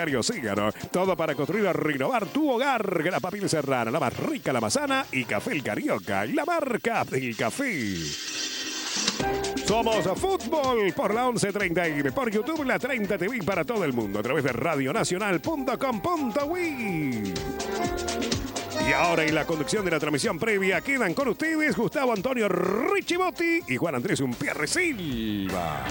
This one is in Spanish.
Sanitario Océano. Todo para construir o renovar tu hogar. Grapa Piel Serrana, la más rica, la manzana y Café El Carioca, la marca del café. Somos Fútbol por la 1130 y por YouTube la 30 TV para todo el mundo a través de radionacional.com.uy. Y ahora en la conducción de la transmisión previa quedan con ustedes Gustavo Antonio Richibotti y Juan Andrés Umpierre Silva.